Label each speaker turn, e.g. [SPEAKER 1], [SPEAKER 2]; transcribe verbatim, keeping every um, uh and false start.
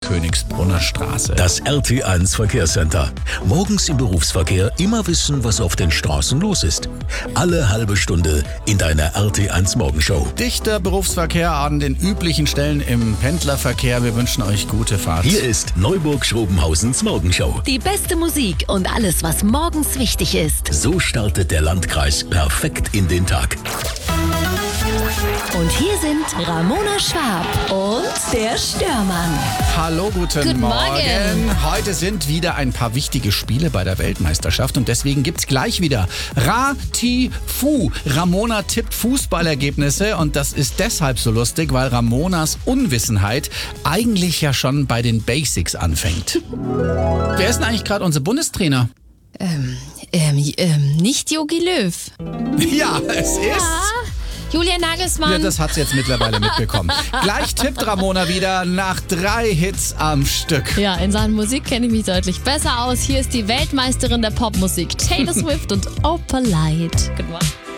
[SPEAKER 1] Königsbrunner Straße.
[SPEAKER 2] Das R T eins Verkehrscenter. Morgens im Berufsverkehr immer wissen, was auf den Straßen los ist. Alle halbe Stunde in deiner R T eins Morgenshow.
[SPEAKER 1] Dichter Berufsverkehr an den üblichen Stellen im Pendlerverkehr. Wir wünschen euch gute Fahrt.
[SPEAKER 2] Hier ist Neuburg-Schrobenhausens Morgenshow.
[SPEAKER 3] Die beste Musik und alles, was morgens wichtig ist.
[SPEAKER 2] So startet der Landkreis perfekt in den Tag.
[SPEAKER 3] Und hier sind Ramona Schwab und der Störmann.
[SPEAKER 1] Hallo, guten,
[SPEAKER 3] Guten
[SPEAKER 1] Morgen.
[SPEAKER 3] Morgen.
[SPEAKER 1] Heute sind wieder ein paar wichtige Spiele bei der Weltmeisterschaft und deswegen gibt's gleich wieder Ra-Ti-Fu. Ramona tippt Fußballergebnisse und das ist deshalb so lustig, weil Ramonas Unwissenheit eigentlich ja schon bei den Basics anfängt. Wer ist denn eigentlich gerade unser Bundestrainer?
[SPEAKER 4] Ähm, ähm, ähm, nicht Jogi Löw.
[SPEAKER 1] Ja, es ist...
[SPEAKER 4] Julian Nagelsmann.
[SPEAKER 1] Ja, das hat sie jetzt mittlerweile mitbekommen. Gleich tippt Ramona wieder nach drei Hits am Stück.
[SPEAKER 4] Ja, in Sachen Musik kenne ich mich deutlich besser aus. Hier ist die Weltmeisterin der Popmusik, Taylor Swift und Opalite. Guten Morgen.